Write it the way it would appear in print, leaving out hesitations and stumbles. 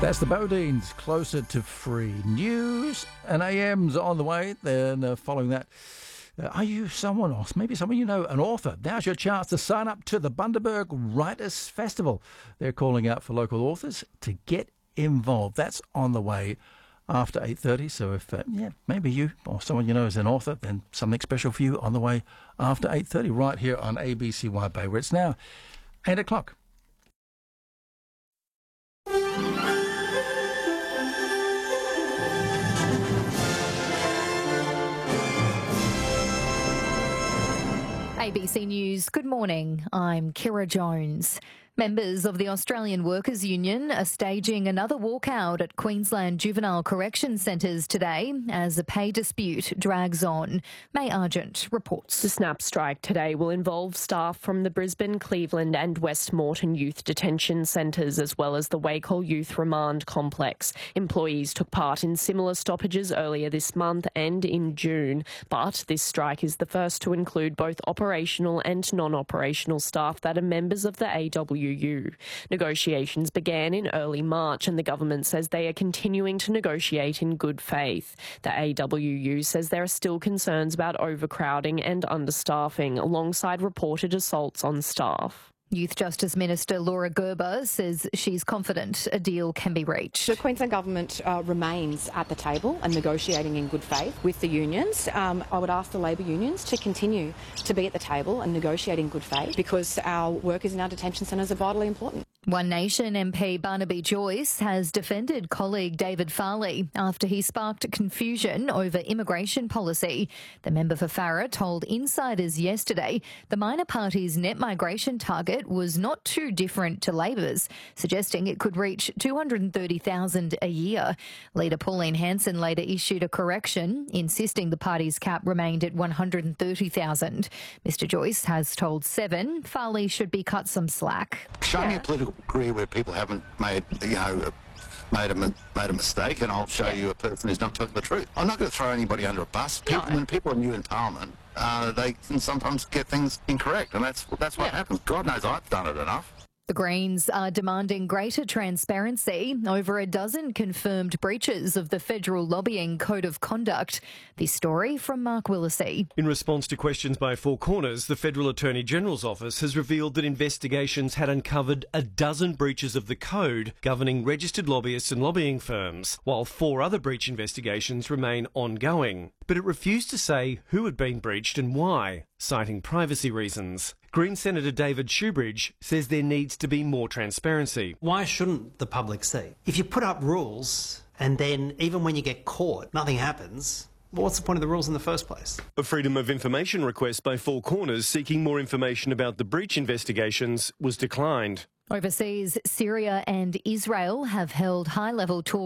That's the Bodines, Closer to Free. News and AM's on the way. Then following that, are you someone else, maybe someone you know, an author? Now's your chance to sign up to the Bundaberg Writers Festival. They're calling out for local authors to get involved. That's on the way after 8:30. So if maybe you or someone you know is an author, then something special for you on the way after 8:30 right here on ABCY Bay, where it's now 8 o'clock. ABC News, good morning. I'm Kira Jones. Members of the Australian Workers' Union are staging another walkout at Queensland Juvenile Correction Centres today as a pay dispute drags on. May Argent reports. The SNAP strike today will involve staff from the Brisbane, Cleveland and West Moreton Youth Detention Centres as well as the Wacol Youth Remand Complex. Employees took part in similar stoppages earlier this month and in June, but this strike is the first to include both operational and non-operational staff that are members of the AWU. Negotiations began in early March and the government says they are continuing to negotiate in good faith. The AWU says there are still concerns about overcrowding and understaffing alongside reported assaults on staff. Youth Justice Minister Laura Gerber says she's confident a deal can be reached. The Queensland Government remains at the table and negotiating in good faith with the unions. I would ask the labour unions to continue to be at the table and negotiate in good faith because our workers in our detention centres are vitally important. One Nation MP Barnaby Joyce has defended colleague David Farley after he sparked confusion over immigration policy. The member for Farrer told insiders yesterday the minor party's net migration target was not too different to Labor's, suggesting it could reach 230,000 a year. Leader Pauline Hanson later issued a correction, insisting the party's cap remained at 130,000. Mr Joyce has told Seven Farley should be cut some slack. Show me a political career where people haven't made a mistake, and I'll show you a person who's not telling the truth. I'm not going to throw anybody under a bus. When people are new in Parliament, they can sometimes get things incorrect, and that's what happens. God knows I've done it enough. The Greens are demanding greater transparency over a dozen confirmed breaches of the federal lobbying code of conduct. This story from Mark Willisey. In response to questions by Four Corners, the Federal Attorney General's office has revealed that investigations had uncovered a dozen breaches of the code governing registered lobbyists and lobbying firms, while 4 other breach investigations remain ongoing. But it refused to say who had been breached and why, citing privacy reasons. Green Senator David Shoebridge says there needs to be more transparency. Why shouldn't the public see? If you put up rules and then even when you get caught, nothing happens, well, what's the point of the rules in the first place? A Freedom of Information request by Four Corners seeking more information about the breach investigations was declined. Overseas, Syria and Israel have held high-level talks